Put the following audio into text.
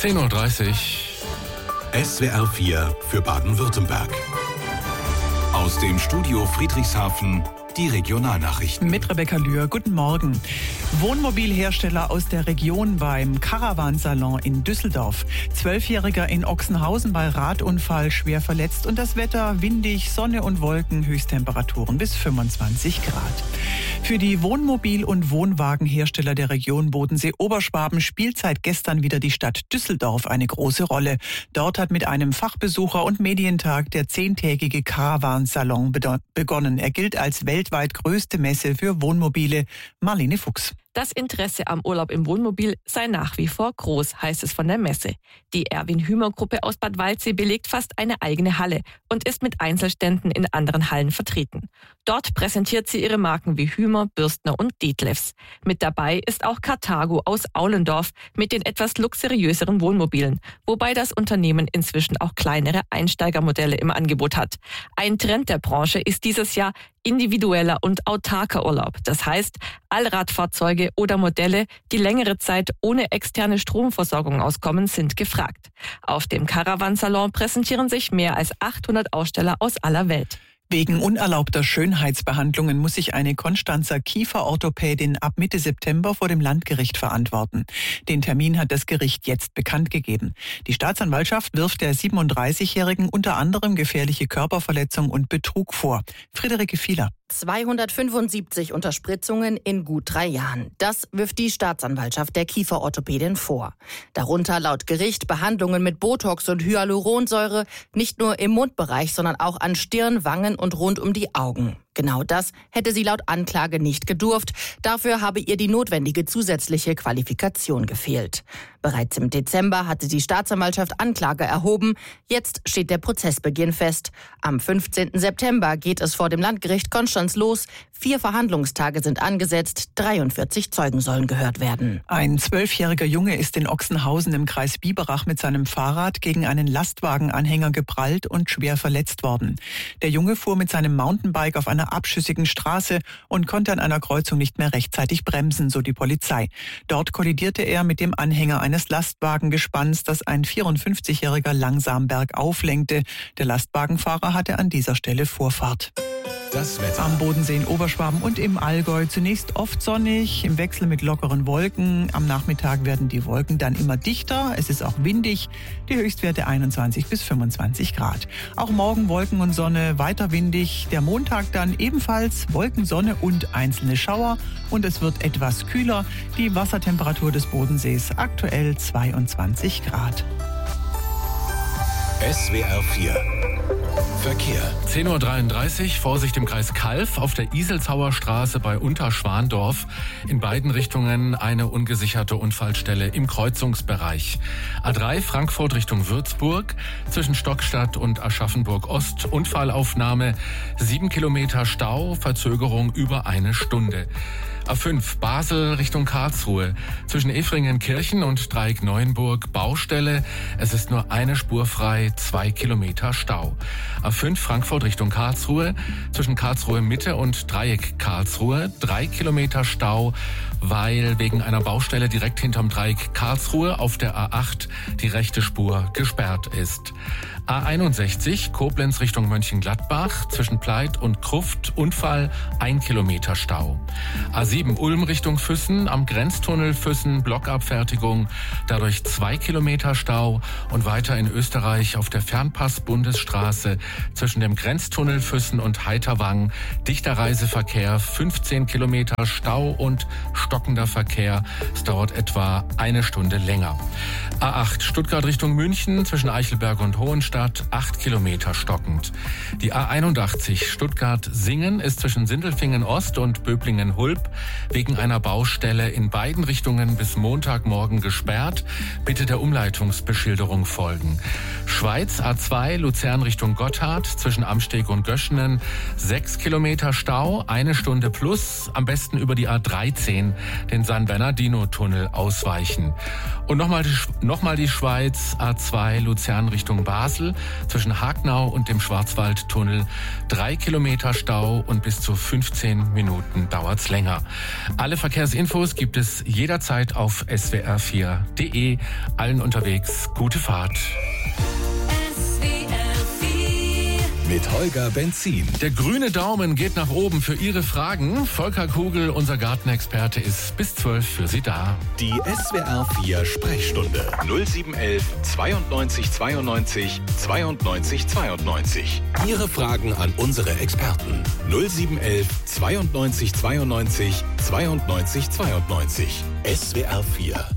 10:30 Uhr. SWR 4 für Baden-Württemberg. Aus dem Studio Friedrichshafen die Regionalnachrichten. Mit Rebecca Lühr, guten Morgen. Wohnmobilhersteller aus der Region beim Caravansalon in Düsseldorf. 12-Jähriger in Ochsenhausen bei Radunfall schwer verletzt und das Wetter windig, Sonne und Wolken, Höchsttemperaturen bis 25 Grad. Für die Wohnmobil- und Wohnwagenhersteller der Region Bodensee-Oberschwaben spielt seit gestern wieder die Stadt Düsseldorf eine große Rolle. Dort hat mit einem Fachbesucher- und Medientag der 10-tägige Caravansalon begonnen. Er gilt als weltweit größte Messe für Wohnmobile. Marlene Fuchs. Das Interesse am Urlaub im Wohnmobil sei nach wie vor groß, heißt es von der Messe. Die Erwin-Hümer-Gruppe aus Bad Waldsee belegt fast eine eigene Halle und ist mit Einzelständen in anderen Hallen vertreten. Dort präsentiert sie ihre Marken wie Hümer, Bürstner und Detlefs. Mit dabei ist auch Carthago aus Aulendorf mit den etwas luxuriöseren Wohnmobilen, wobei das Unternehmen inzwischen auch kleinere Einsteigermodelle im Angebot hat. Ein Trend der Branche ist dieses Jahr individueller und autarker Urlaub. Das heißt, Allradfahrzeuge oder Modelle, die längere Zeit ohne externe Stromversorgung auskommen, sind gefragt. Auf dem Caravansalon präsentieren sich mehr als 800 Aussteller aus aller Welt. Wegen unerlaubter Schönheitsbehandlungen muss sich eine Konstanzer Kieferorthopädin ab Mitte September vor dem Landgericht verantworten. Den Termin hat das Gericht jetzt bekannt gegeben. Die Staatsanwaltschaft wirft der 37-Jährigen unter anderem gefährliche Körperverletzung und Betrug vor. Friederike Fieler. 275 Unterspritzungen in gut 3 Jahren. Das wirft die Staatsanwaltschaft der Kieferorthopädin vor. Darunter laut Gericht Behandlungen mit Botox und Hyaluronsäure, nicht nur im Mundbereich, sondern auch an Stirn, Wangen und rund um die Augen. Genau das hätte sie laut Anklage nicht gedurft. Dafür habe ihr die notwendige zusätzliche Qualifikation gefehlt. Bereits im Dezember hatte die Staatsanwaltschaft Anklage erhoben. Jetzt steht der Prozessbeginn fest. Am 15. September geht es vor dem Landgericht Konstanz los. 4 Verhandlungstage sind angesetzt. 43 Zeugen sollen gehört werden. Ein 12-jähriger Junge ist in Ochsenhausen im Kreis Biberach mit seinem Fahrrad gegen einen Lastwagenanhänger geprallt und schwer verletzt worden. Der Junge fuhr mit seinem Mountainbike auf einer abschüssigen Straße und konnte an einer Kreuzung nicht mehr rechtzeitig bremsen, so die Polizei. Dort kollidierte er mit dem Anhänger eines Lastwagengespanns, das ein 54-jähriger langsam bergauf lenkte. Der Lastwagenfahrer hatte an dieser Stelle Vorfahrt. Das Wetter. Am Bodensee in Oberschwaben und im Allgäu zunächst oft sonnig, im Wechsel mit lockeren Wolken. Am Nachmittag werden die Wolken dann immer dichter. Es ist auch windig. Die Höchstwerte 21 bis 25 Grad. Auch morgen Wolken und Sonne, weiter windig. Der Montag dann ebenfalls Wolken, Sonne und einzelne Schauer. Und es wird etwas kühler. Die Wassertemperatur des Bodensees aktuell 22 Grad. SWR 4 Verkehr. 10:33 Uhr, Vorsicht im Kreis Calw auf der Iselzauer Straße bei Unterschwandorf. In beiden Richtungen eine ungesicherte Unfallstelle im Kreuzungsbereich. A3 Frankfurt Richtung Würzburg, zwischen Stockstadt und Aschaffenburg Ost. Unfallaufnahme, 7 Kilometer Stau, Verzögerung über 1 Stunde. A5 Basel Richtung Karlsruhe, zwischen Efringen-Kirchen und Dreieck-Neuenburg Baustelle. Es ist nur eine Spur frei, 2 Kilometer Stau. A5 Frankfurt Richtung Karlsruhe, zwischen Karlsruhe Mitte und Dreieck Karlsruhe 3 Kilometer Stau, weil wegen einer Baustelle direkt hinterm Dreieck Karlsruhe auf der A8 die rechte Spur gesperrt ist. A61 Koblenz Richtung Mönchengladbach, zwischen Pleit und Kruft Unfall, 1 Kilometer Stau. A7 Ulm Richtung Füssen, am Grenztunnel Füssen Blockabfertigung, dadurch 2 Kilometer Stau und weiter in Österreich auf der Fernpass-Bundesstraße zwischen dem Grenztunnel Füssen und Heiterwang dichter Reiseverkehr, 15 Kilometer Stau und stockender Verkehr. Es dauert etwa 1 Stunde länger. A8 Stuttgart Richtung München, zwischen Eichelberg und Hohenstadt 8 Kilometer stockend. Die A81 Stuttgart-Singen ist zwischen Sindelfingen Ost und Böblingen-Hulb wegen einer Baustelle in beiden Richtungen bis Montagmorgen gesperrt. Bitte der Umleitungsbeschilderung folgen. Schweiz A2 Luzern Richtung Gotthard, zwischen Amsteg und Göschenen 6 Kilometer Stau, 1 Stunde plus, am besten über die A13 den San Bernardino-Tunnel ausweichen. Und nochmal die Schweiz, A2 Luzern Richtung Basel, zwischen Hagnau und dem Schwarzwaldtunnel 3 Kilometer Stau und bis zu 15 Minuten dauert's länger. Alle Verkehrsinfos gibt es jederzeit auf swr4.de. Allen unterwegs gute Fahrt. Mit Holger Benzin. Der grüne Daumen geht nach oben für Ihre Fragen. Volker Kugel, unser Gartenexperte, ist bis 12 für Sie da. Die SWR 4 Sprechstunde 0711 92 92 92 92. Ihre Fragen an unsere Experten 0711 92 92 92 92. SWR 4